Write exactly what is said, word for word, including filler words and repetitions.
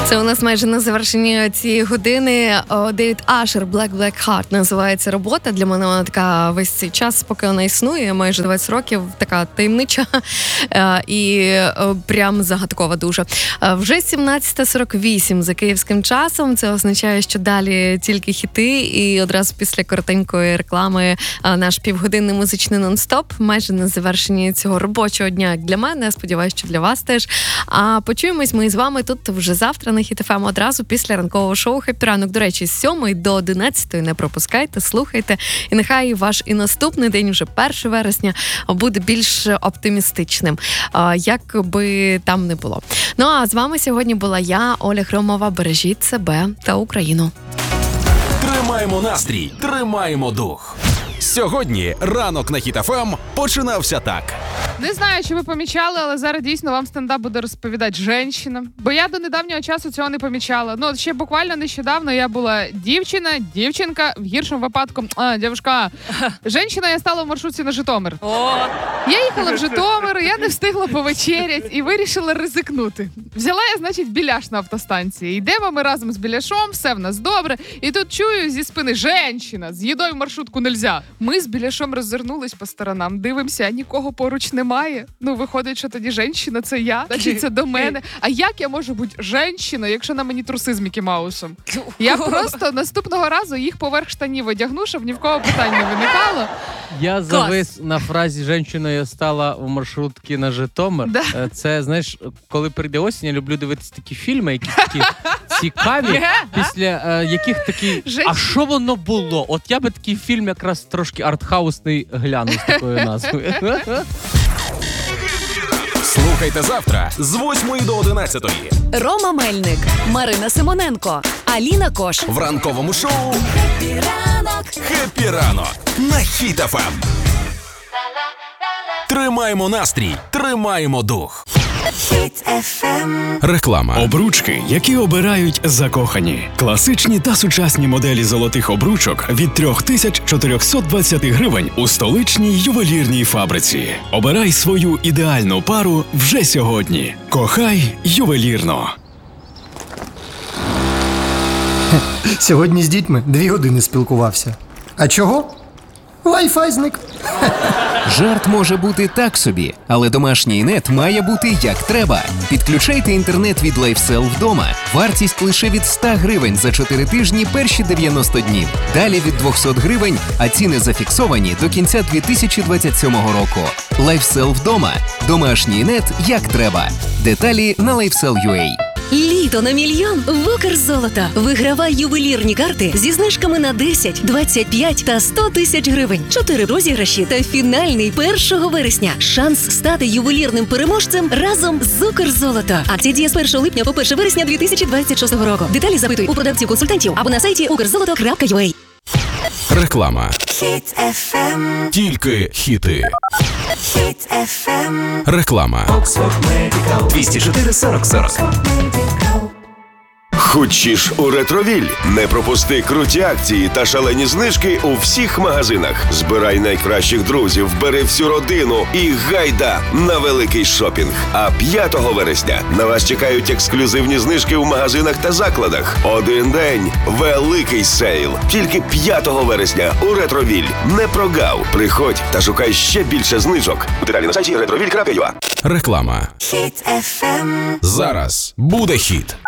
Це у нас майже на завершенні цієї години. Девід Ашер, Black Black Heart називається робота. Для мене вона така весь цей час, поки вона існує, майже двадцять років, така таємнича і прям загадкова дуже. Вже сімнадцята сорок вісім за київським часом. Це означає, що далі тільки хіти, і одразу після коротенької реклами наш півгодинний музичний нон-стоп майже на завершенні цього робочого дня, як для мене. Сподіваюся, що для вас теж. А почуємось ми з вами тут вже завтра на Хіт еф ем одразу після ранкового шоу «Хеппі ранок». До речі, з сьомої до одинадцятої не пропускайте, слухайте. І нехай ваш і наступний день, вже першого вересня, буде більш оптимістичним, як би там не було. Ну а з вами сьогодні була я, Оля Хромова. Бережіть себе та Україну. Тримаємо настрій, тримаємо дух. Сьогодні ранок на Хіт еф ем починався так. Не знаю, чи ви помічали, але зараз дійсно вам стендап буде розповідати жінка. Бо я до недавнього часу цього не помічала. Ну, ще буквально нещодавно я була дівчина, дівчинка, в гіршому випадку, а, дівчинка. Жінка я стала в маршрутці на Житомир. Я їхала в Житомир, я не встигла повечерять і вирішила ризикнути. Взяла я, значить, біляш на автостанції. Йдемо ми разом з біляшом, все в нас добре. І тут чую зі спини: жінка, з їдою в маршрутку нельзя. Ми з біляшом роззирнулись по сторонам, дивимося, нікого поруч немає. Ну, виходить, що тоді жінка — це я, значить, це до мене. А як я можу бути жінкою, якщо на мені труси з Мікі Маусом? Я просто наступного разу їх поверх штанів одягну, щоб ні в кого питань не виникало. Я завис на фразі «жінкою стала в маршрутці на Житомир». Да. Це, знаєш, коли прийде осінь, я люблю дивитися такі фільми, які такі цікаві, після е, яких такі, а що воно було? От я би такий фільм якраз трошки артхаусний глянув з такою назвою. Слухайте завтра з восьмої до одинадцятої. Рома Мельник, Марина Симоненко, Аліна Кош. В ранковому шоу «Хеппі ранок». «Хеппі ранок» на Хіт еф ем. Тримаємо настрій, тримаємо дух. Хіт еф ем. Реклама. Обручки, які обирають закохані. Класичні та сучасні моделі золотих обручок від три тисячі чотириста двадцять гривень у столичній ювелірній фабриці. Обирай свою ідеальну пару вже сьогодні. Кохай ювелірно. Сьогодні з дітьми дві години спілкувався. А чого? Wi-Fi зник. Жарт може бути так собі, але домашній нет має бути як треба. Підключайте інтернет від LifeSell вдома. Вартість лише від сто гривень за чотири тижні перші дев'яносто днів. Далі від двісті гривень, а ціни зафіксовані до кінця дві тисячі двадцять сьомого року. LifeSell вдома. Домашній нет як треба. Деталі на LifeSell.ua. Літо на мільйон в Укрзолото. Вигравай ювелірні карти зі знижками на десять, двадцять п'ять та сто тисяч гривень. Чотири розіграші та фінальний першого вересня. Шанс стати ювелірним переможцем разом з Укрзолото. Акція діє з першого липня по перше вересня дві тисячі двадцять шостого року. Деталі запитуй у продавців-консультантів або на сайті укрзолото крапка ю а. Реклама. Хіт еф ем. Тільки хіти. Хіт еф ем. Реклама. двісті чотири сорок сорок. Хочеш у Ретровіль? Не пропусти круті акції та шалені знижки у всіх магазинах. Збирай найкращих друзів, бери всю родину і гайда на великий шопінг. А п'ятого вересня на вас чекають ексклюзивні знижки у магазинах та закладах. Один день – великий сейл. Тільки п'ятого вересня у Ретровіль. Не прогав. Приходь та шукай ще більше знижок. Деталі на сайті ретровіль крапка ю а. Реклама. Хіт еф ем. Зараз буде хіт.